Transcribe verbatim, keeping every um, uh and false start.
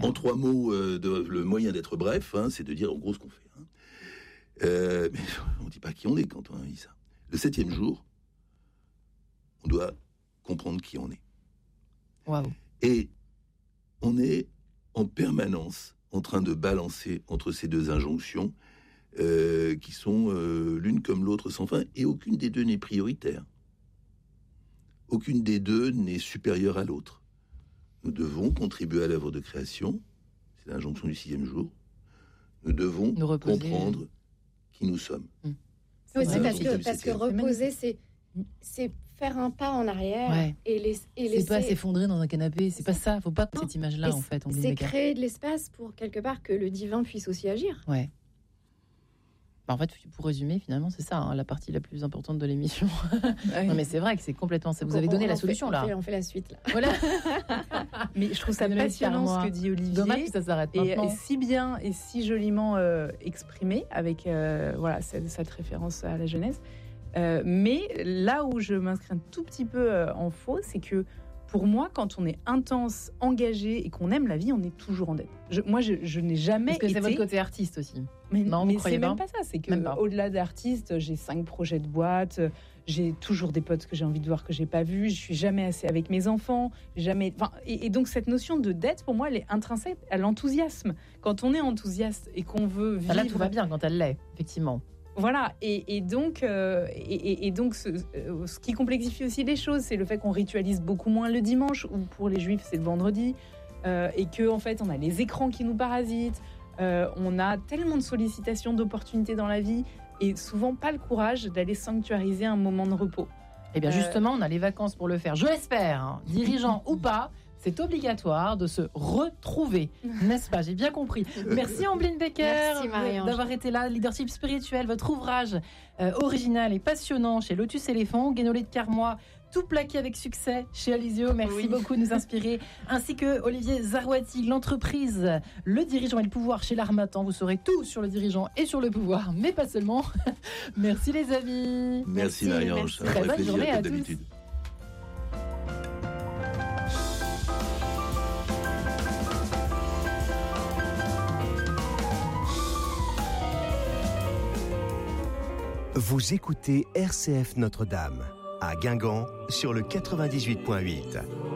En trois mots, euh, de, le moyen d'être bref, hein, c'est de dire en gros ce qu'on fait. Hein. Euh, mais on ne dit pas qui on est quand on dit ça. Le septième jour, on doit comprendre qui on est. Wow. Et on est en permanence en train de balancer entre ces deux injonctions euh, qui sont euh, l'une comme l'autre sans fin, et aucune des deux n'est prioritaire. Aucune des deux n'est supérieure à l'autre. Nous devons contribuer à l'œuvre de création, c'est l'injonction du sixième jour. Nous devons nous comprendre qui nous sommes. Mmh. Oui, c'est parce que, parce que reposer, c'est, c'est faire un pas en arrière ouais. et, les, et c'est laisser... C'est pas s'effondrer dans un canapé, c'est, c'est pas ça, faut pas non. cette image-là, et en fait. On c'est créer de l'espace pour, quelque part, que le divin puisse aussi agir. Ouais. Bah en fait, pour résumer, finalement, c'est ça, hein, la partie la plus importante de l'émission. Ouais. Non, mais c'est vrai que c'est complètement ça. Vous avez donné on la solution, fait, là. On fait, on fait la suite, là. Voilà. Mais je trouve ça passionnant ce que dit Olivier. Dommage que ça s'arrête et, maintenant. Et si bien et si joliment euh, exprimé avec euh, voilà, cette, cette référence à la Genèse. Euh, mais là où je m'inscris un tout petit peu euh, en faux, c'est que pour moi, quand on est intense, engagé et qu'on aime la vie, on est toujours en dette. Je, moi, je, je n'ai jamais Parce que été... c'est votre côté artiste aussi. Mais, non, mais vous croyez c'est pas même pas ça. C'est que au-delà d'artiste, j'ai cinq projets de boîte, j'ai toujours des potes que j'ai envie de voir que j'ai pas vus, je suis jamais assez avec mes enfants, jamais. Enfin, et, et donc cette notion de dette, pour moi, elle est intrinsèque à l'enthousiasme. Quand on est enthousiaste et qu'on veut vivre, là tout va bien quand elle l'est, effectivement. Voilà, et, et donc, euh, et, et donc ce, ce qui complexifie aussi les choses, c'est le fait qu'on ritualise beaucoup moins le dimanche, ou pour les juifs c'est le vendredi, euh, et que en fait on a les écrans qui nous parasitent, euh, on a tellement de sollicitations, d'opportunités dans la vie, et souvent pas le courage d'aller sanctuariser un moment de repos. Eh bien justement, on a les vacances pour le faire, je l'espère, hein, dirigeant ou pas. C'est obligatoire de se retrouver, n'est-ce pas ? J'ai bien compris. Merci Ambline Becker Merci, d'avoir été là. Leadership spirituel, votre ouvrage euh, original et passionnant chez Lotus Éléphant, Guénolé de Carmois, tout plaqué avec succès chez Alizio. Merci oui. beaucoup de nous inspirer. Ainsi que Olivier Zarouati, l'entreprise, le dirigeant et le pouvoir chez L'Harmattan. Vous saurez tout sur le dirigeant et sur le pouvoir, mais pas seulement. Merci les amis. Merci, merci Marie-Ange. Très bonne journée à tous. Vous écoutez R C F Notre-Dame, à Guingamp, sur le quatre-vingt-dix-huit virgule huit.